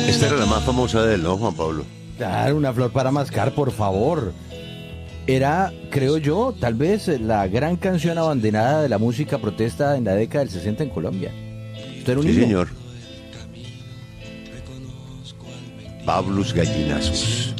Esta era la más famosa de él, ¿no, Juan Pablo? Claro, una flor para mascar, por favor. Era, creo yo, tal vez la gran canción abanderada de la música protesta en la década del 60 en Colombia. ¿Usted era un Sí, niño? señor. Pablus Gallinazos.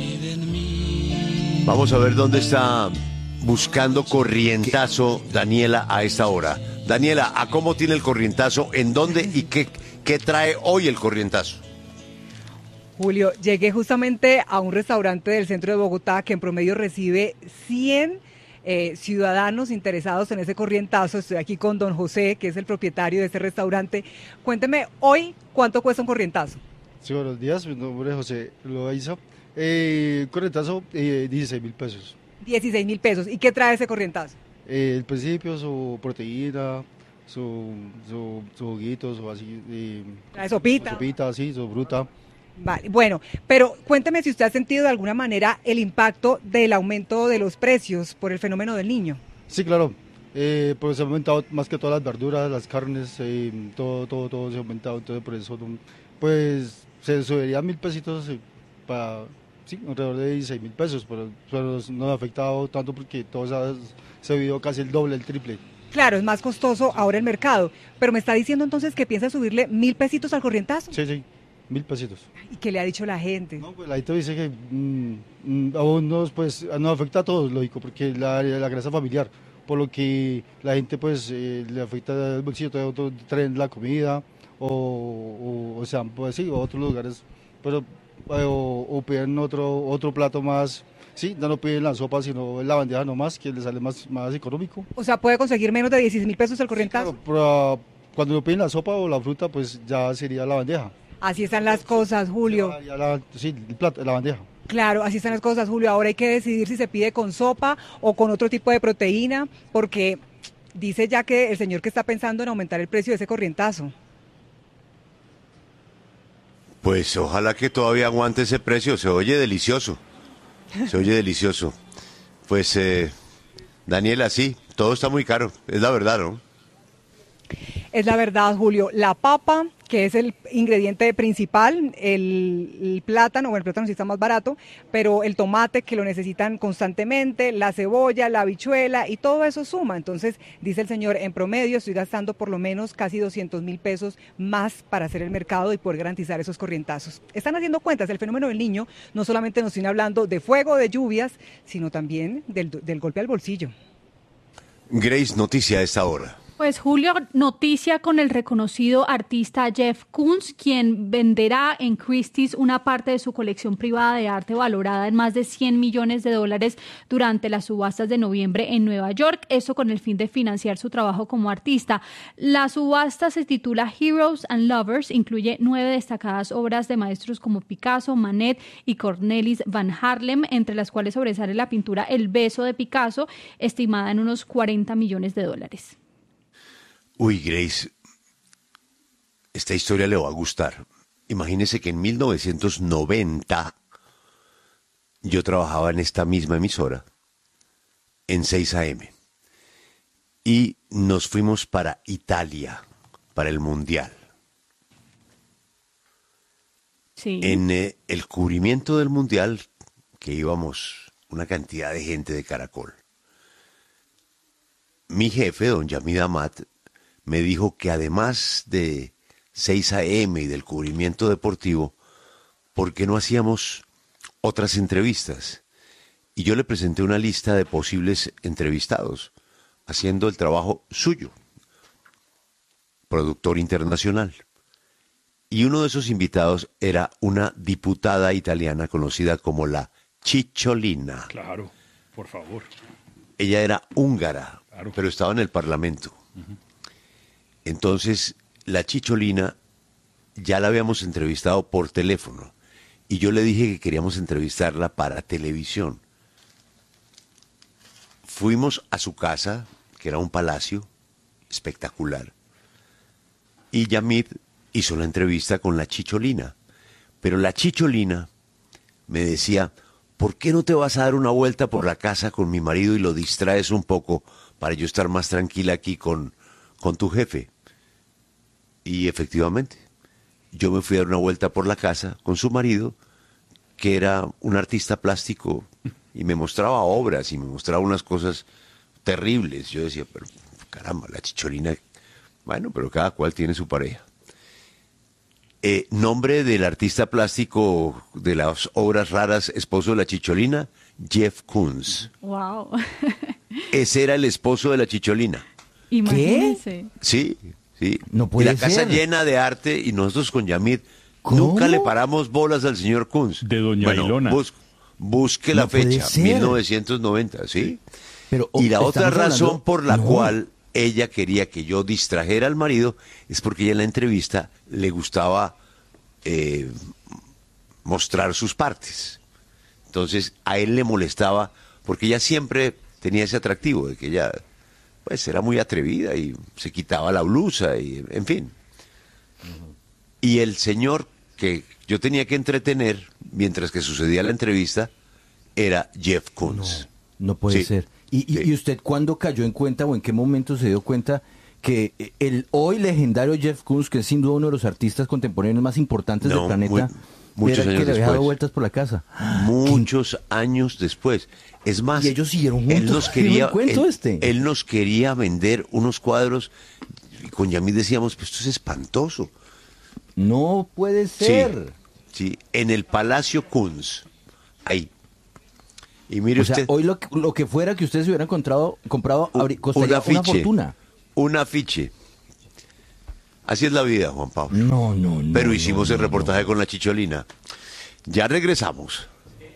Vamos a ver dónde está buscando corrientazo Daniela a esta hora. Daniela, ¿a cómo tiene el corrientazo? ¿En dónde y qué trae hoy el corrientazo? Julio, llegué justamente a un restaurante del centro de Bogotá que en promedio recibe 100 ciudadanos interesados en ese corrientazo. Estoy aquí con don José, que es el propietario de ese restaurante. Cuénteme, hoy, ¿cuánto cuesta un corrientazo? Sí, buenos días, mi nombre es José Loaiza. Corrientazo, 16.000 pesos. 16.000 pesos. ¿Y qué trae ese corrientazo? El principio, su proteína, su juguito, su así. ¿Trae sopita? Su sopita, sí, su fruta. Vale, bueno, pero cuénteme si usted ha sentido de alguna manera el impacto del aumento de los precios por el fenómeno del Niño. Sí, claro. Pues se ha aumentado más que todas las verduras, las carnes, todo se ha aumentado. Entonces, por eso, pues se subiría 1.000 pesitos para, sí, alrededor de 16.000 pesos, pero no ha afectado tanto porque todo se ha subido casi el doble, el triple. Claro, es más costoso ahora el mercado, pero me está diciendo entonces que piensa subirle 1.000 pesitos al corrientazo. Sí, 1.000 pesitos. ¿Y qué le ha dicho la gente? No, pues la gente dice que a unos pues nos afecta a todos, lógico, porque la grasa familiar, por lo que la gente pues le afecta el bolsillo, otros traen la comida o sea, pues sí, o otros lugares, pero o piden otro plato más. Sí, ya no piden la sopa, sino la bandeja nomás, que les sale más económico. O sea, ¿puede conseguir menos de 16.000 pesos el corrientazo? Sí, claro, pero cuando no piden la sopa o la fruta, pues ya sería la bandeja. Así están las cosas, Julio. Sí, el plato, la bandeja. Claro, así están las cosas, Julio. Ahora hay que decidir si se pide con sopa o con otro tipo de proteína, porque dice ya que el señor que está pensando en aumentar el precio de ese corrientazo. Pues ojalá que todavía aguante ese precio, se oye delicioso. Se oye delicioso. Pues, Daniela, sí, todo está muy caro, es la verdad, ¿no? Es la verdad, Julio. La papa, que es el ingrediente principal, el plátano, bueno, el plátano sí está más barato, pero el tomate que lo necesitan constantemente, la cebolla, la habichuela y todo eso suma. Entonces, dice el señor, en promedio estoy gastando por lo menos casi 200.000 pesos más para hacer el mercado y poder garantizar esos corrientazos. Están haciendo cuentas, el fenómeno del Niño no solamente nos viene hablando de fuego, de lluvias, sino también del golpe al bolsillo. Grace, noticia a esta hora. Pues Julio, noticia con el reconocido artista Jeff Koons, quien venderá en Christie's una parte de su colección privada de arte valorada en más de $100 millones durante las subastas de noviembre en Nueva York, eso con el fin de financiar su trabajo como artista. La subasta se titula Heroes and Lovers, incluye 9 destacadas obras de maestros como Picasso, Manet y Cornelis van Haarlem, entre las cuales sobresale la pintura El beso de Picasso, estimada en unos $40 millones. Uy, Grace, esta historia le va a gustar. Imagínese que en 1990 yo trabajaba en esta misma emisora, en 6 AM, y nos fuimos para Italia, para el Mundial. Sí. En el cubrimiento del Mundial, que íbamos una cantidad de gente de Caracol, mi jefe, don Yamid Amat, me dijo que además de 6 AM y del cubrimiento deportivo, ¿por qué no hacíamos otras entrevistas? Y yo le presenté una lista de posibles entrevistados, haciendo el trabajo suyo, productor internacional. Y uno de esos invitados era una diputada italiana conocida como la Cicciolina. Claro, por favor. Ella era húngara, Claro. pero estaba en el Parlamento. Entonces, la Cicciolina ya la habíamos entrevistado por teléfono y yo le dije que queríamos entrevistarla para televisión. Fuimos a su casa, que era un palacio espectacular, y Yamid hizo la entrevista con la Cicciolina. Pero la Cicciolina me decía, ¿por qué no te vas a dar una vuelta por la casa con mi marido y lo distraes un poco para yo estar más tranquila aquí con tu jefe? Y efectivamente, yo me fui a dar una vuelta por la casa con su marido, que era un artista plástico, y me mostraba obras y me mostraba unas cosas terribles. Yo decía, pero caramba, la Chicholina, bueno, pero cada cual tiene su pareja. Nombre del artista plástico de las obras raras, esposo de la Chicholina, Jeff Koons. Wow. Ese era el esposo de la Chicholina. Imagínense. Sí, sí. No puede y la casa ser. llena de arte, y nosotros con Yamid ¿Cómo? nunca le paramos bolas al señor Koons. De doña Ilona. Busque la No puede fecha, ser. 1990, ¿sí? Pero, Y la otra estamos razón hablando- por la No. cual ella quería que yo distrajera al marido es porque ella en la entrevista le gustaba mostrar sus partes. Entonces a él le molestaba porque ella siempre tenía ese atractivo de que ella pues era muy atrevida y se quitaba la blusa y en fin. Y el señor que yo tenía que entretener mientras que sucedía la entrevista era Jeff Koons. No puede Sí. ser. ¿Y usted cuándo cayó en cuenta o en qué momento se dio cuenta que el hoy legendario Jeff Koons, que es sin duda uno de los artistas contemporáneos más importantes No, del planeta, muchos era el que años le había dado después. vueltas por la casa? Muchos años después. Es más, Y ellos siguieron juntos. él nos Qué quería, buen cuento él, este. él nos quería vender unos cuadros y con Yamid decíamos, pues esto es espantoso. No puede ser. Sí, en el Palacio Koons. Ahí. Y mire O sea, usted, hoy lo que fuera que ustedes se hubieran comprado un costaría una afiche. fortuna. Un afiche. Así es la vida, Juan Pablo. No. Pero no, hicimos no, el no. reportaje con la Chicholina. Ya regresamos.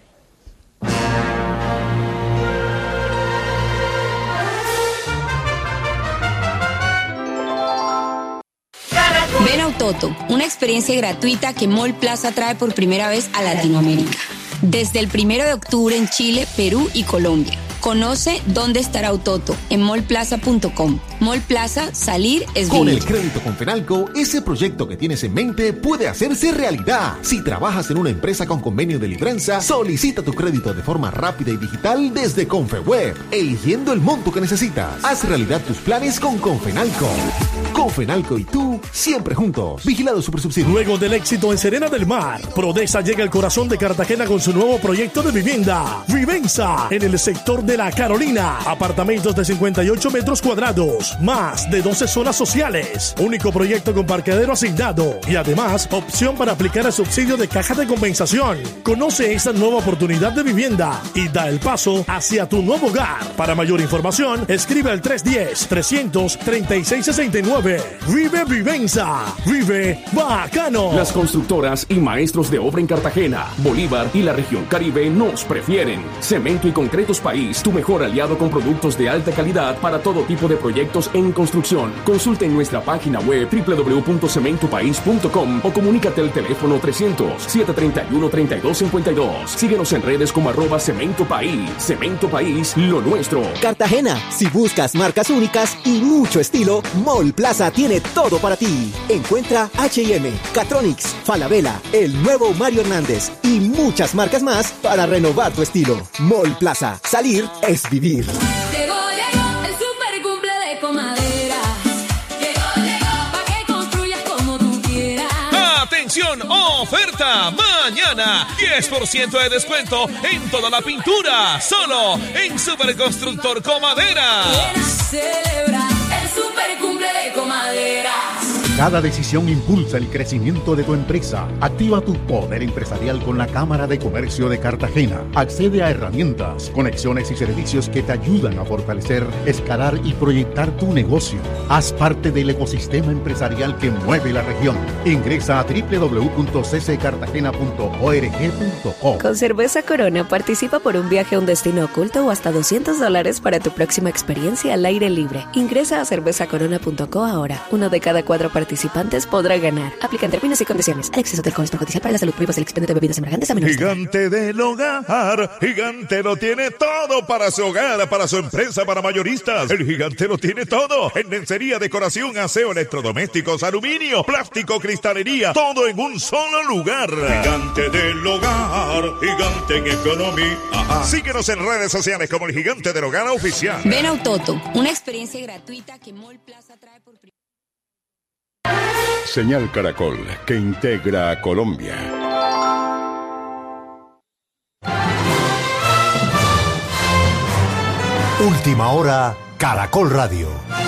Ven a Autoto, una experiencia gratuita que Mall Plaza trae por primera vez a Latinoamérica. Desde el 1 de octubre en Chile, Perú y Colombia. Conoce dónde estará Autoto en mallplaza.com. Mall Plaza, salir es Con vivir. el crédito Confenalco, ese proyecto que tienes en mente puede hacerse realidad. Si trabajas en una empresa con convenio de libranza, solicita tu crédito de forma rápida y digital desde Confeweb, eligiendo el monto que necesitas. Haz realidad tus planes con Confenalco. Confenalco y tú, siempre juntos. Vigilado Supersubsidio. Luego del éxito en Serena del Mar, Prodesa llega al corazón de Cartagena con su nuevo proyecto de vivienda, Vivenza, en el sector de La Carolina. Apartamentos de 58 metros cuadrados, más de 12 zonas sociales. Único proyecto con parqueadero asignado y además opción para aplicar el subsidio de caja de compensación. Conoce esta nueva oportunidad de vivienda y da el paso hacia tu nuevo hogar. Para mayor información, escribe al 310-300-3669. Vive Vivenza. Vive bacano. Las constructoras y maestros de obra en Cartagena, Bolívar y la región Caribe nos prefieren. Cemento y Concretos País, tu mejor aliado con productos de alta calidad para todo tipo de proyectos en construcción. Consulta en nuestra página web www.cementopaís.com o comunícate al teléfono 300-731-3252. Síguenos en redes como @Cemento País. Cemento País, lo nuestro. Cartagena, si buscas marcas únicas y mucho estilo, Mall Plaza tiene todo para ti. Encuentra H&M, Catronics, Falabella, el nuevo Mario Hernández y muchas marcas más para renovar tu estilo. Mall Plaza, salir es vivir. Llegó el super cumple de Comadera. Llegó, pa' que construyas como tú quieras. ¡Atención! ¡Oferta! Mañana 10% de descuento en toda la pintura. Solo en Superconstructor Comadera. Ven a celebrar el super cumple de Comadera. Cada decisión impulsa el crecimiento de tu empresa. Activa tu poder empresarial con la Cámara de Comercio de Cartagena. Accede a herramientas, conexiones y servicios que te ayudan a fortalecer, escalar y proyectar tu negocio. Haz parte del ecosistema empresarial que mueve la región. Ingresa a www.cccartagena.org.co. Con Cerveza Corona participa por un viaje a un destino oculto o hasta $200 para tu próxima experiencia al aire libre. Ingresa a cervezacorona.co ahora. Uno de cada 4 participantes podrá ganar. Aplican términos y condiciones. El exceso de alcohol es perjudicial para la salud. Prohíbas el expendio de bebidas embriagantes a menores de edad. Gigante del hogar, Gigante lo tiene todo para su hogar, para su empresa, para mayoristas. El Gigante lo tiene todo en lencería, decoración, aseo, electrodomésticos, aluminio, plástico, cristalería, todo en un solo lugar. Gigante del hogar, Gigante en economía. Síguenos en redes sociales como el Gigante del Hogar Oficial. Ven a Autoto, una experiencia gratuita que Mall Plaza trae por primera vez. Señal Caracol, que integra a Colombia. Última hora, Caracol Radio.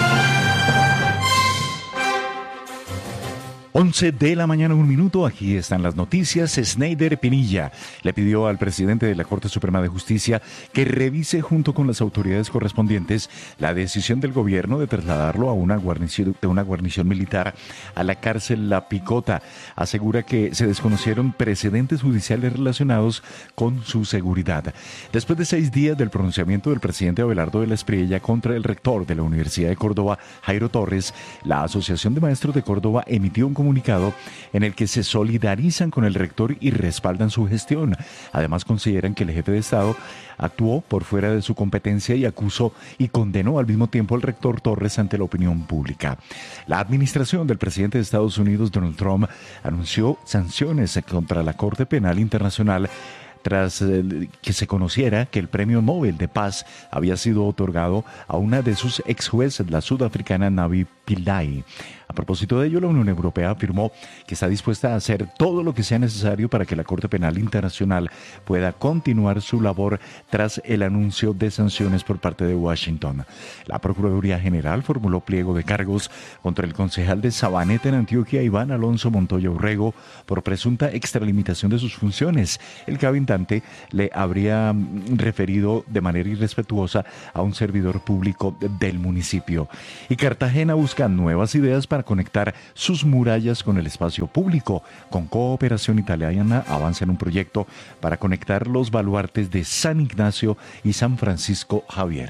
11 de la mañana, 1 minuto. Aquí están las noticias. Snyder Pinilla le pidió al presidente de la Corte Suprema de Justicia que revise junto con las autoridades correspondientes la decisión del gobierno de trasladarlo a una guarnición militar a la cárcel La Picota. Asegura que se desconocieron precedentes judiciales relacionados con su seguridad. Después de 6 días del pronunciamiento del presidente Abelardo de la Espriella contra el rector de la Universidad de Córdoba, Jairo Torres, la Asociación de Maestros de Córdoba emitió un comunicado en el que se solidarizan con el rector y respaldan su gestión. Además, consideran que el jefe de Estado actuó por fuera de su competencia y acusó y condenó al mismo tiempo al rector Torres ante la opinión pública. La administración del presidente de Estados Unidos, Donald Trump, anunció sanciones contra la Corte Penal Internacional tras que se conociera que el Premio Nobel de Paz había sido otorgado a una de sus ex jueces, la sudafricana Navi Pillay. A propósito de ello, la Unión Europea afirmó que está dispuesta a hacer todo lo que sea necesario para que la Corte Penal Internacional pueda continuar su labor tras el anuncio de sanciones por parte de Washington. La Procuraduría General formuló pliego de cargos contra el concejal de Sabaneta en Antioquia, Iván Alonso Montoya Urrego, por presunta extralimitación de sus funciones. El gabinante le habría referido de manera irrespetuosa a un servidor público del municipio. Y Cartagena busca nuevas ideas para conectar sus murallas con el espacio público. Con cooperación italiana avanza en un proyecto para conectar los baluartes de San Ignacio y San Francisco Javier.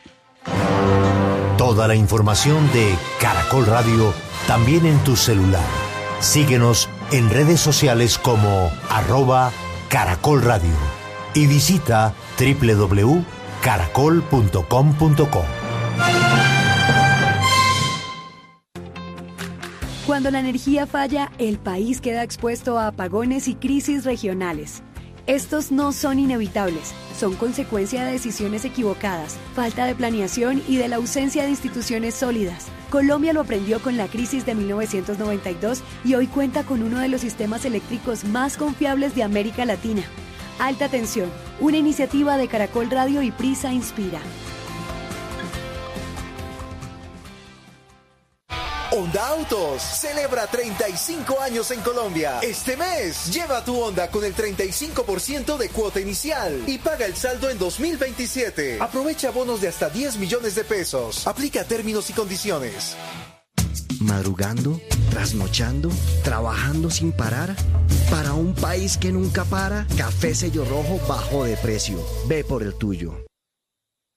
Toda la información de Caracol Radio también en tu celular. Síguenos en redes sociales como @Caracol Radio y visita www.caracol.com.co. Cuando la energía falla, el país queda expuesto a apagones y crisis regionales. Estos no son inevitables, son consecuencia de decisiones equivocadas, falta de planeación y de la ausencia de instituciones sólidas. Colombia lo aprendió con la crisis de 1992 y hoy cuenta con uno de los sistemas eléctricos más confiables de América Latina. Alta Tensión, una iniciativa de Caracol Radio y Prisa Inspira. Honda Autos celebra 35 años en Colombia. Este mes, lleva tu Honda con el 35% de cuota inicial y paga el saldo en 2027. Aprovecha bonos de hasta 10 millones de pesos. Aplica términos y condiciones. Madrugando, trasnochando, trabajando sin parar. Para un país que nunca para, Café Sello Rojo bajó de precio. Ve por el tuyo.